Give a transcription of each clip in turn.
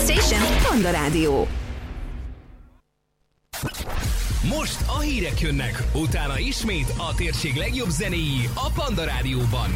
station, Panda Rádió. Most a hírek jönnek, utána ismét a térség legjobb zenéi a Panda Rádióban.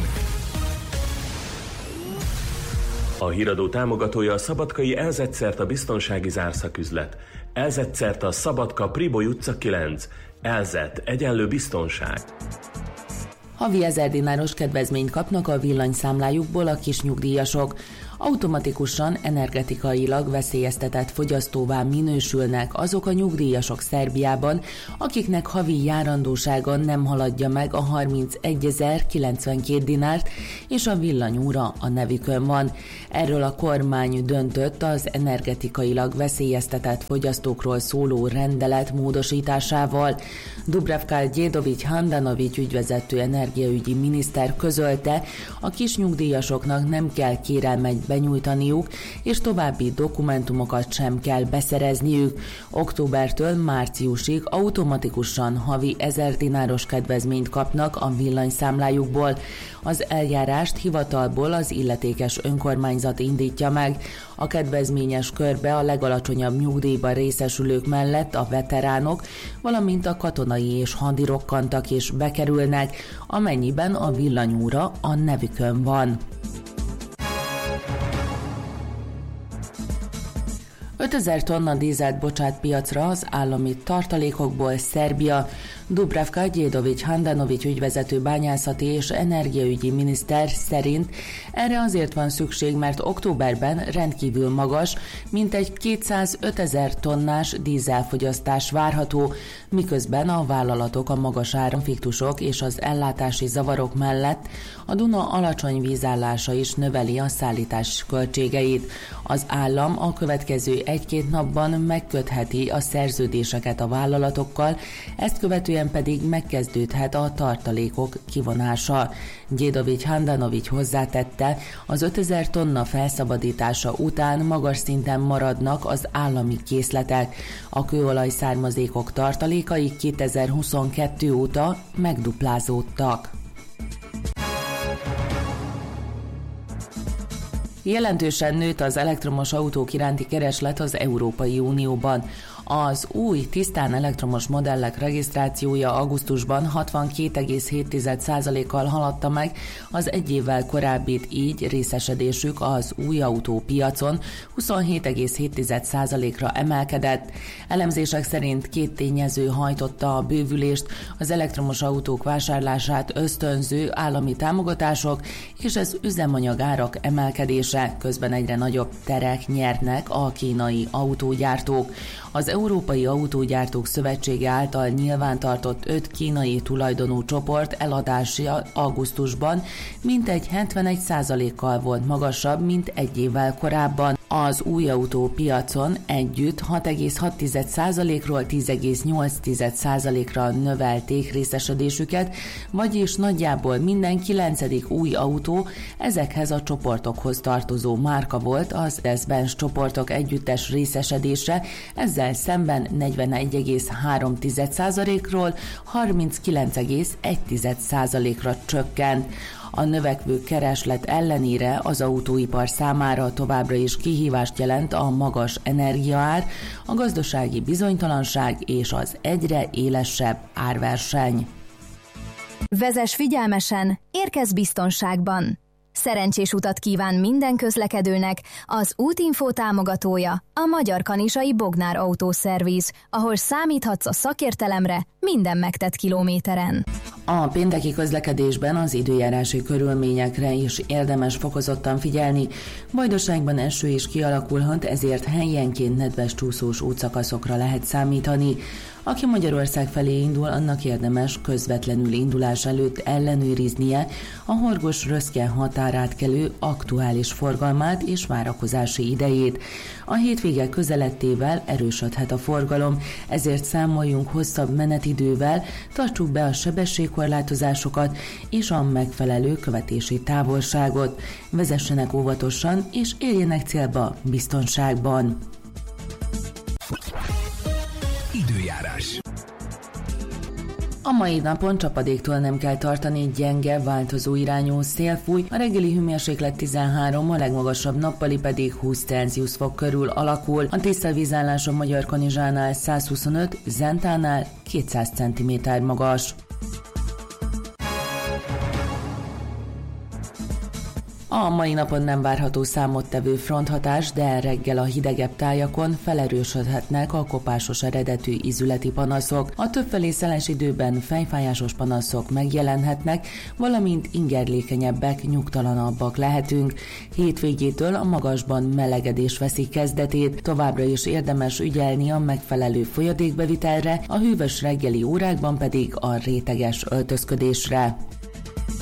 A híradó támogatója a szabadkai Elzetszerta biztonsági zárszaküzlet. Elzetszerta Szabadka Priboly utca 9. Elzet egyenlő biztonság. Havi 1000 dináros kedvezményt kapnak a villanyszámlájukból a kisnyugdíjasok. Automatikusan energetikailag veszélyeztetett fogyasztóvá minősülnek azok a nyugdíjasok Szerbiában, akiknek havi járandósága nem haladja meg a 31.092 dinárt, és a villanyóra a nevükön van. Erről a kormány döntött az energetikailag veszélyeztetett fogyasztókról szóló rendelet módosításával. Dubravka Djedovic Handanovic ügyvezető energiaügyi miniszter közölte, a kisnyugdíjasoknak nem kell kérelmet benyújtaniuk, és további dokumentumokat sem kell beszerezniük. Októbertől márciusig automatikusan havi 1000 dináros kedvezményt kapnak a villanyszámlájukból. Az eljárást hivatalból az illetékes önkormányzat indítja meg. A kedvezményes körbe a legalacsonyabb nyugdíjban részesülők mellett a veteránok, valamint a katonai és hadirokkantak is bekerülnek, amennyiben a villanyóra a nevükön van. 5000 tonna dízelt bocsát piacra az állami tartalékokból Szerbia. Dubravka Djedovic Handanovic ügyvezető bányászati és energiaügyi miniszter szerint erre azért van szükség, mert októberben rendkívül magas, mintegy 205 000 tonnás dízelfogyasztás várható, miközben a vállalatok a magas áramfiktusok és az ellátási zavarok mellett a Duna alacsony vízállása is növeli a szállítás költségeit. Az állam a következő 1-2 napban megkötheti a szerződéseket a vállalatokkal, ezt követően pedig megkezdődhet a tartalékok kivonása. Djedovic Handanovic hozzátette, az 5000 tonna felszabadítása után magas szinten maradnak az állami készletek. A kőolaj származékok tartalékai 2022 óta megduplázódtak. Jelentősen nőtt az elektromos autók iránti kereslet az Európai Unióban. Az új, tisztán elektromos modellek regisztrációja augusztusban 62,7%-kal haladta meg az egy évvel korábbit, így részesedésük az új autópiacon 27,7%-ra emelkedett. Elemzések szerint 2 tényező hajtotta a bővülést, az elektromos autók vásárlását ösztönző állami támogatások és az üzemanyagárak emelkedése, közben egyre nagyobb terek nyernek a kínai autógyártók. Az Európai Autógyártók Szövetsége által nyilvántartott 5 kínai tulajdonú csoport eladása augusztusban mintegy 71%-kal volt magasabb, mint egy évvel korábban. Az új autópiacon együtt 6,6%-ról 10,8%-ra növelték részesedésüket, vagyis nagyjából minden 9. új autó ezekhez a csoportokhoz tartozó márka volt. Az Mercedes-Benz csoportok együttes részesedése ezzel szemben 41,3%-ról 39,1%-ra csökkent. A növekvő kereslet ellenére az autóipar számára továbbra is kihívást jelent a magas energiaár, a gazdasági bizonytalanság és az egyre élesebb árverseny. Vezess figyelmesen, érkezz biztonságban! Szerencsés utat kíván minden közlekedőnek az Útinfo támogatója, a Magyar Kanizsai Bognár Autószerviz, ahol számíthatsz a szakértelemre minden megtett kilométeren. A pénteki közlekedésben az időjárási körülményekre is érdemes fokozottan figyelni. Vajdaságban eső is kialakulhat, ezért helyenként nedves csúszós útszakaszokra lehet számítani. Aki Magyarország felé indul, annak érdemes közvetlenül indulás előtt ellenőriznie a Horgos-Röszke határátkelő aktuális forgalmát és várakozási idejét. A hétvége közelettével erősödhet a forgalom, ezért számoljunk hosszabb menetidővel, tartsuk be a sebességkorlátozásokat és a megfelelő követési távolságot. Vezessenek óvatosan és érjenek célba biztonságban. Időjárás. A mai napon csapadéktól nem kell tartani, gyenge, változó irányú szél fúj, a reggeli hőmérséklet 13, a legmagasabb nappali pedig 20 Celsius fok körül alakul. A tisztavízállás a Magyarkanizsánál 125, Zentánál 200 cm magas. A mai napon nem várható számottevő fronthatás, de reggel a hidegebb tájakon felerősödhetnek a kopásos eredetű ízületi panaszok. A többfelé szeles időben fejfájásos panaszok megjelenhetnek, valamint ingerlékenyebbek, nyugtalanabbak lehetünk. Hétvégétől a magasban melegedés veszi kezdetét, továbbra is érdemes ügyelni a megfelelő folyadékbevitelre, a hűvös reggeli órákban pedig a réteges öltözködésre.